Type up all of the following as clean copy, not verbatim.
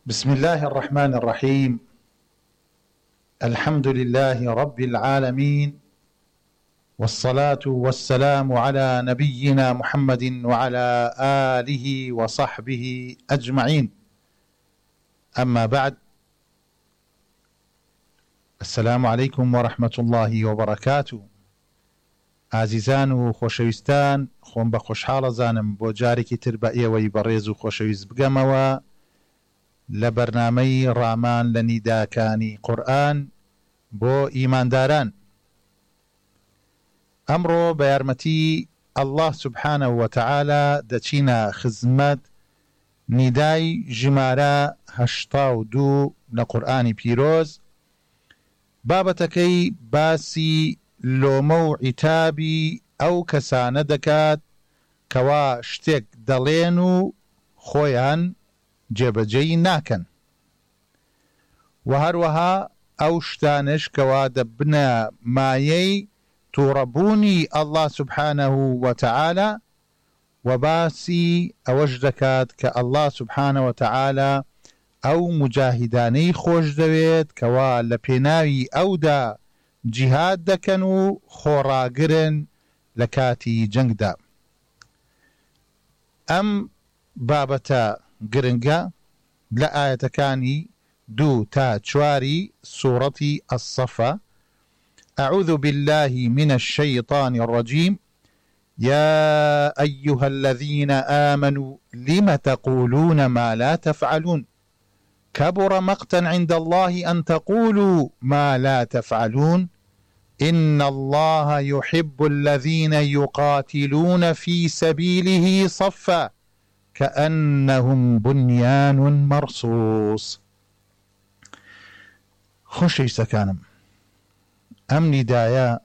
بسم الله الرحمن الرحيم. الحمد لله رب العالمين، والصلاة والسلام على نبينا محمد وعلى آله وصحبه أجمعين. أما بعد، السلام عليكم ورحمة الله وبركاته. عزیزان و خۆشەویستان، خۆم بە خۆشحاڵە زانم بۆ جارێکی تر بە ئێوەی بەڕێز و خۆشەویست بگەمەوە لە بەرنامەی ڕامان لە نیداکانی قورئان بۆ ئیمانداران. ئەمڕۆ بە یارمەتی الله سبحانه وتعالى دەچینە خزمەت نیدای ژمارە 82 لە قورئانی پیرۆز. بابەتەکەی باسی لۆمە و عیتابی ئەو کەسانە دەکات کەوا شتێک دەڵێن و خۆیان جێبەجێی ناکەن، و هەروەها ئەو شتانش کەوا دەبنە مایەی تووڕەبوونی الله سبحانه وتعالى، و باسی ئەوەش دەکات کە الله سبحانه وتعالى ئەو مجاهیدانەی خۆش دەوێت کەوا لە پێناوی ئەودا جیهاد دەکەن و خۆڕاگرن لە کاتی جەنگدا. ئەم بابەتە گرنگە لە ئاەتەکانی 2 تا 4 سوورەتی الصەفە. أعوذ بالله من الشيطان الرجيم. يا أيها الذين آمنوا لم تقولون ما لا تفعلون كبر مقتا عند الله أن تقولوا ما لا تفعلون إن الله يحب الذين يقاتلون في سبيله صفا كأنهم بنيان مرصوص. خۆشەویستەکانم، ئەم نیدایە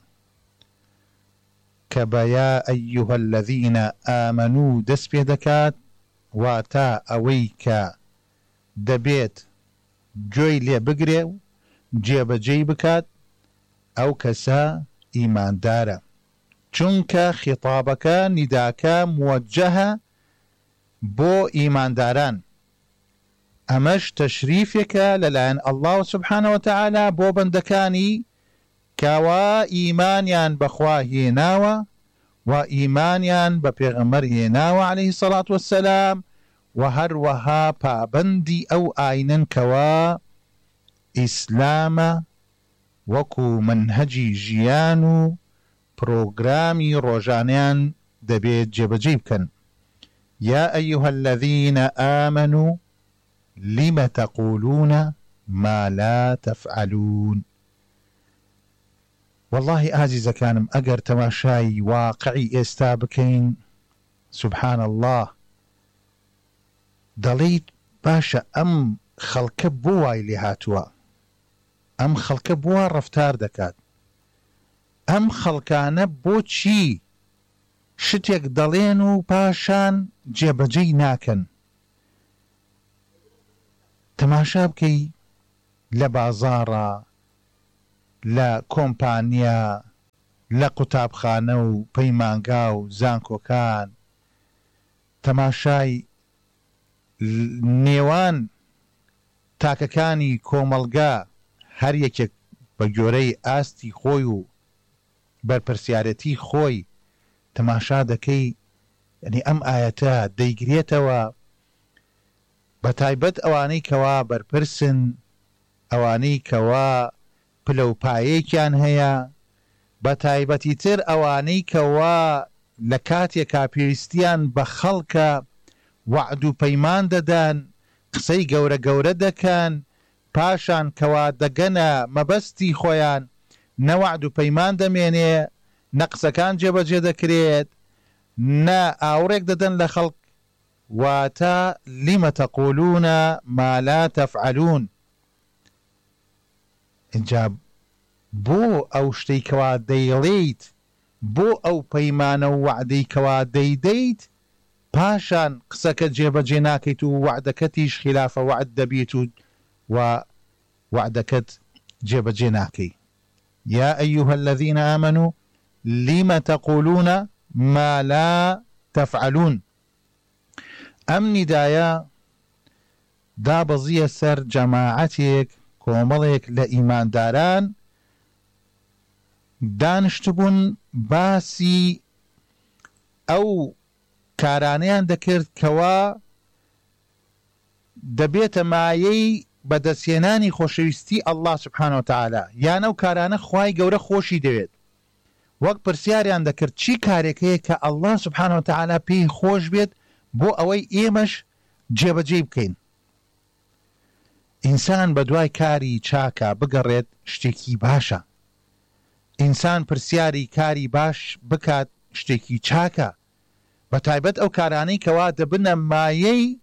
کە بە یا ئەیوهە الذینە ئامەنوو دەست پێ دەکات، واتە ئەوەی کە دەبێت گوێی لێ بگرێ و جێبەجێی بکات، ئەو کەسە ئیماندارە، چونکە خیتابەکە نیداکە موەجهە بۆ ئیمانداران. ئەمەش تەشریفێکە لەلایەن الله سبحانه وتعالى بۆ بەندەکانی کەوا ئیمانیان بەخوا هێناوە و ئیمانیان بە پێغەمبەر هێناوە عليه الصلاة والسلام، و هەروەها پابەندی ئەو ئاینن کەوا ئیسلامە وەکو منهەجی ژیان و پرۆگرامی ڕۆژانیان دەبێت جێبەجێ بکەن. يا أيها الذين آمنوا لم تقولون ما لا تفعلون. والله عزيزة كانم أجر تماشاي واقعي استابكين سبحان الله دليت باشا أم خلق بواي لهاتوا، أم خلق بوا رفتار دكات، أم خلقانة بوچي شتێک دەڵێن و پاشان جێبەجێی ناکەن. تەماشا بکەی لە بازاڕە، لە کۆمپانیا، لە قوتابخانە و پەیمانگا و زانکۆکان، تەماشای نێوان تاکەکانی کۆمەڵگا، هەر یەکێک بە گۆرەی ئاستی خۆی و بەرپرسیارەتی خۆی تەماشا دەکەی. یعنی ئەم ئاەتە دەیگرێتەوە بە تایبەت ئەوانەی کەوا بەرپرسن، ئەوانەی کەوا پلەپایەکیان هەیە، بە تایبەتی تر ئەوانەی کەوا لە کاتێکا پێویستیان بە خەڵکە وعد و پەیمان دەدان، قسەی گەورە گەورە دەکەن، پاشان کەوا دەگەنە مەبەستی خۆیان نەوعد و پەیمان دەمێنێ، نە قسەکان جێبەجێ دەکرێت، نە ئاوڕێک دەدەن لە خەڵک. واتە لم تقولون ما لا تفعلون. اینجا بۆ ئەو شتەی کەوا دەیڵێیت، بۆ ئەو پەیمانە و وعدەی کەوا دەیدەیت، پاشان قسەکە جێبەجێ ناکەیت و وعدەکەتیش خلافە وعد دەبێت و وعدەکەت جێبەجێ ناکەی. يا أيها الذين آمنوا لم تقولون ما لا تفعلون. ئەم نیدایە دابەزیە سەر جەماعەتێک کۆمەڵێک لە ئیمانداران دانیشتبوون باسی ئەو کارانەیان دەکرد کەوا دەبێتە مایەی بەدەستهێنانی خۆشەویستی ئەڵڵا سوبحانەهو وتەعالا، یان ئەو کارانە خوای گەورە خۆشی دەوێت. وەک پرسیاریان دەکرد چی کارێکەیە کە ئەڵڵا سوبحانەهو وتەعالا پێی خۆش بێت بۆ ئەوەی ئێمەش جێبەجێ بکەین. ئینسان بە دوای کاری چاکە بگەڕێت شتێکی باشە. ئینسان پرسیاری کاری باش بکات شتێکی چاکە، بە تایبەت ئەو کارانەی کەوا دەبنە مایەی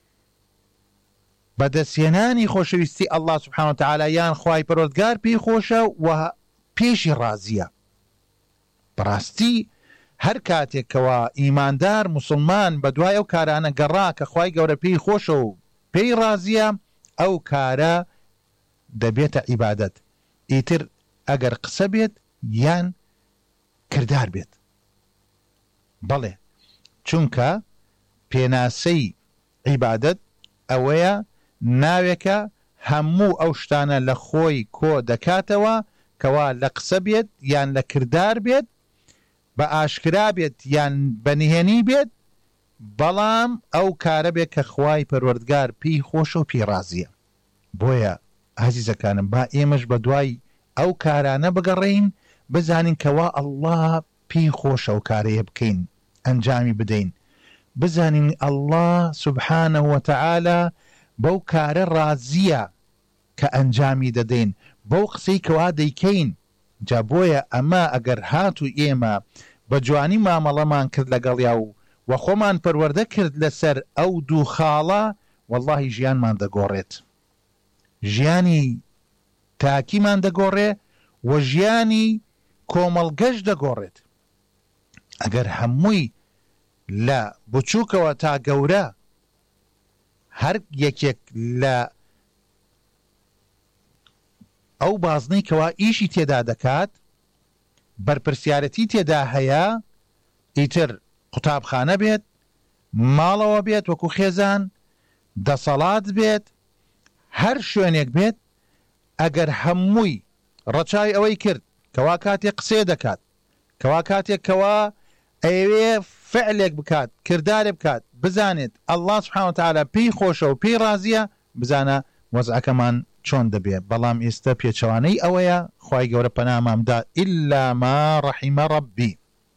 بەدەستهێنانی خۆشەویستی ئەڵڵا سوبحانەهو وتەعالا یان خوای پەروەردگار پێی خۆشە و پێشی ڕازیە. بەڕاستی هەر کاتێک کەوا ئیماندار موسڵمان بە دوای ئەو کارانە گەڕا کە خوای گەورە پێی خۆشە و پێی ڕازیە، ئەو کارە دەبێتە عیبادەت، ئیتر ئەگەر قسە بێت یان کردار بێت. بەڵێ چونکە پێناسەی عیبادەت ئەوەیە ناوێکە هەموو ئەو شتانە لە خۆی کۆ دەکاتەوە کەوا لە قسە بێت یان لە کردار بێت، بە ئاشکرا بێت یان بەنهێنی بێت، بەڵام ئەو کارە بێت کە خوای پەروەردگار پێی خۆشە و پێی ڕازیە. بۆیە عەزیزەکانم با ئێمەش بە دوای ئەو کارانە بگەڕین، بزانین کەوا ئەڵڵا پێی خۆشە و کارەیە بکەین، ئەنجامی بدەین، بزانین ئەڵڵا سوبحانەهو وتەعالا بەو کارە ڕازیە کە ئەنجامی دەدەین، بەو قسەی کەوا دەیکەین. جا بۆیە ئەمە ئەگەر هات و ئێمە بە جوانی مامەڵەمان کرد لەگەڵیا و خۆمان پەروەردە کرد لەسەر ئەو دوو خاڵە، وەڵڵاهی ژیانمان دەگۆڕێت، ژیانی تاکیمان دەگۆڕێ و ژیانی کۆمەڵگەش دەگۆڕێت. ئەگەر هەمووی لە بچووکەوە تا گەورە هەر یەکێک لە ئەو بازنەی کەوا ئیشی تێدا دەکات بەرپرسیارەتی تێدا هەیە، ئیتر قوتابخانە بێت، ماڵەوە بێت وەکو خێزان، دەسەڵات بێت، هەر شوێنێک بێت، ئەگەر هەمووی ڕەچای ئەوەی کرد کەوا کاتێک قسێ دەکات، کەوا کاتێک کەوا ئەوێ فعلێک بکات، کردارێ بکات، بزانێت ئەڵڵا سوبحانەهو وتەعالا پێی خۆشە و پێی ڕازیە، بزانە وەزعەکەمان چۆن دەبێت. بەڵام ئێستا پێچەوانەی ئەوەیە، خوای گەورە پەنامامدا، ئیلا ما ڕەحیمە ڕەبی.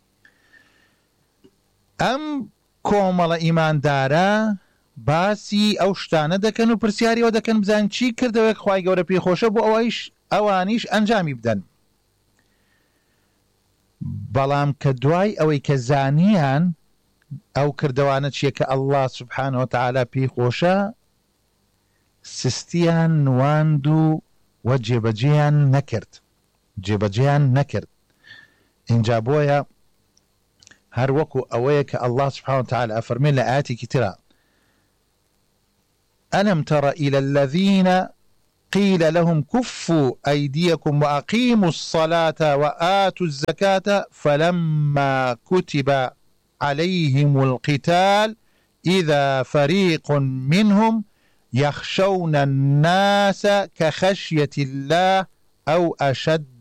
ئەم کۆمەڵە ئیماندارە باسی ئەو شتانە دەکەن و پرسیاریەوە دەکەن بزانین چی کردەوەی خوای گەورە پێی خۆشە بۆ ئەوانیش ئەنجامی بدەن. بەڵام کە دوای ئەوەی کە زانیان ئەو کردەوانە چیە کە ئەڵڵا سوبحانەهو وتەعالا پێی خۆشە، سستیان نواند و جێبەجێیان نەکرد. اینجا بۆیە هەر وەکو ئەوەیە کە ئەڵڵا سوبحانەهو وتەعالا ئەفەرمێ لە ئایەتێکی ترە: ألم تر إلى الذين قيل لهم كفوا أيديكم وأقيموا الصلاة وآتوا الزكاة فلما كتب عليهم القتال إذا فريق منهم يخشون الناس كخشية الله أو أشد